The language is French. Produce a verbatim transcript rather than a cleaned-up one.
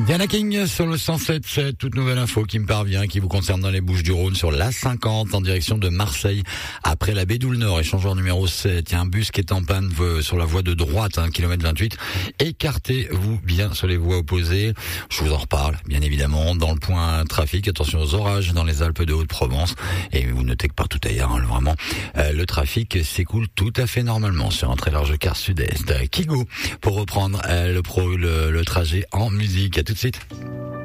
Diana King sur le cent sept sept, toute nouvelle info qui me parvient, qui vous concerne dans les Bouches-du-Rhône sur l'A cinquante en direction de Marseille. Après la Bédoule Nord, échangeur numéro sept, il y a un bus qui est en panne sur la voie de droite, hein, kilomètre vingt-huit. Écartez-vous bien sur les voies opposées. Je vous en reparle, bien évidemment, dans le point trafic. Attention aux orages dans les Alpes de Haute-Provence. Et vous notez que partout ailleurs, hein, vraiment, euh, le trafic s'écoule tout à fait normalement sur un très large quart sud-est. Kigo, pour reprendre euh, le, pro, le, le trajet en musique. À tout de suite.